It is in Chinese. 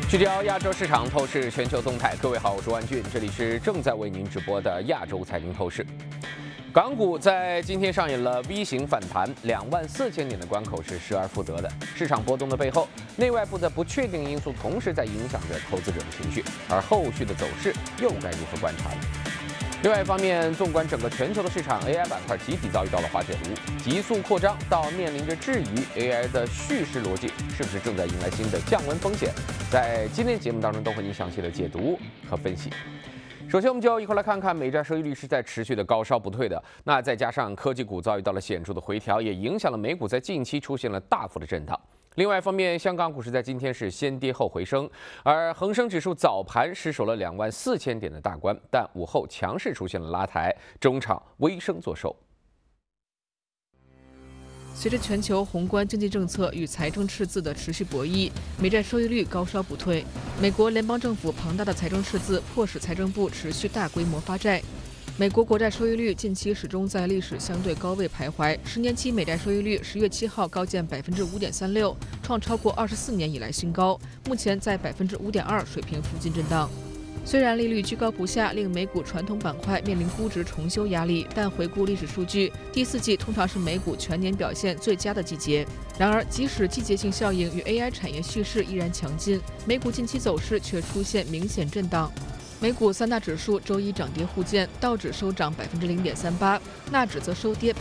聚焦亚洲市场，透视全球动态。各位好，我是万俊，这里是正在为您直播的亚洲财经透视。港股在今天上演了 V 型反弹，24000点的关口是失而复得的。市场波动的背后，内外部的不确定因素同时在影响着投资者的情绪，而后续的走势又该如何观察呢？另外一方面，纵观整个全球的市场 ，AI 板块集体遭遇到了滑铁卢，急速扩张到面临着质疑 AI 的叙事逻辑是不是正在迎来新的降温风险，在今天节目当中都和您详细的解读和分析。首先，我们就一块来看看美债收益率是在持续的高烧不退的，那再加上科技股遭遇到了显著的回调，也影响了美股在近期出现了大幅的震荡。另外一方面，香港股市在今天是先跌后回升，而恒生指数早盘失守了24000点的大关，但午后强势出现了拉抬，中场微升作收。 随着全球宏观经济政策与财政赤字的持续博弈，美债收益率高烧不退。美国联邦政府庞大的财政赤字迫使财政部持续大规模发债。美国国债收益率近期始终在历史相对高位徘徊，10年期美债收益率10月7号高见5.36%，创超过24年以来新高，目前在5.2%水平附近震荡。虽然利率居高不下，令美股传统板块面临估值重修压力，但回顾历史数据，第4季通常是美股全年表现最佳的季节。然而，即使季节性效应与 AI 产业叙事依然强劲，美股近期走势却出现明显震荡。美股3大指数周一涨跌互见，道指收涨0.38%，纳指则收跌